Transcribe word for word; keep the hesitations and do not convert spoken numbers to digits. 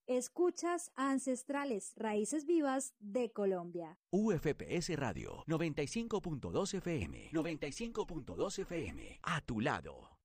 Escuchas Ancestrales, Raíces Vivas de Colombia. U F P S Radio noventa y cinco punto dos F M. noventa y cinco punto dos F M. A tu lado.